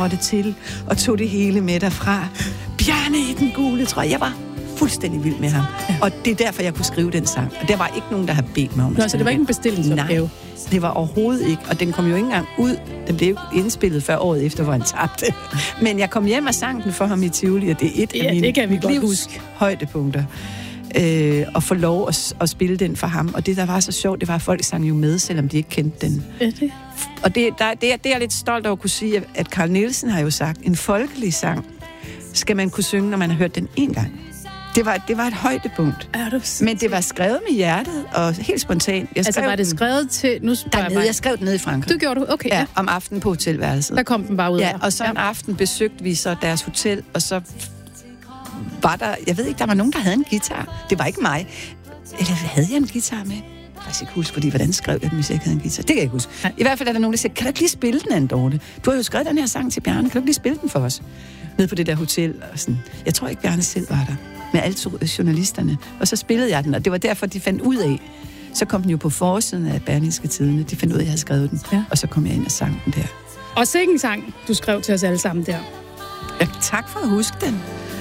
trådte til og tog det hele med derfra. Bjarne i den gule trøje. Jeg var fuldstændig vild med ham. Ja. Og det er derfor, jeg kunne skrive den sang. Og der var ikke nogen, der havde bedt mig om at så det var ikke en bestillingsopgave? Nej, det var overhovedet ikke. Og den kom jo ikke engang ud. Den blev jo indspillet før året efter, hvor han tabte. Men jeg kom hjem og sang den for ham i Tivoli, og det er et af mine livs højdepunkter. Og få lov at spille den for ham. Og det, der var så sjovt, det var, at folk sang jo med, selvom de ikke kendte den. Og det er jeg lidt stolt over at kunne sige, at Carl Nielsen har jo sagt, en folkelig sang skal man kunne synge, når man har hørt den en gang. Det var et højdepunkt. Men det var skrevet med hjertet, og helt spontant. Var det skrevet til... Jeg skrev den nede i Frankrig. Du gjorde du? Okay. Ja, om aftenen på hotelværelset. Der kom den bare ud af. Ja, og så en aften besøgte vi så deres hotel, og så var der... Jeg ved ikke, der var nogen, der havde en guitar. Det var ikke mig. Eller havde jeg en guitar med? Jeg kan ikke huske, fordi hvordan skrev jeg den, hvis jeg ikke havde en guitar? Det kan jeg ikke huske. Nej. I hvert fald er der nogen, der siger, kan du ikke lige spille den, Anne Dorthe? Du har jo skrevet den her sang til Bjarne. Kan du ikke lige spille den for os? Nede på det der hotel. Og sådan. Jeg tror ikke, Bjarne selv var der. Med alle journalisterne. Og så spillede jeg den, og det var derfor, de fandt ud af. Så kom den jo på forsiden af Berlingske Tidende. De fandt ud af, at jeg havde skrevet den. Ja. Og så kom jeg ind og sang den der. Og sikke en sang, du skrev til os alle sammen der. Ja, tak for at huske den.